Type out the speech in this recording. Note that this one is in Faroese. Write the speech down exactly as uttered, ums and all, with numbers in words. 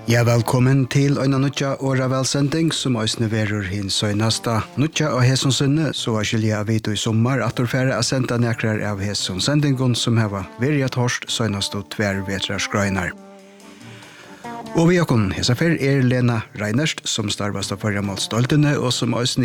Ja, velkommen til en nødja åra velsending som òsne verur hins og nasta nødja og hesson sinne, så er skilja vidt i sommar at du færre er senda nekrar av hesson sendingon som heva verjat hårst søgnast og tver vetrars grøynar. Og vi okon hesa fer er Lena Reinerst som starvast av forra mot stoltene og som òsne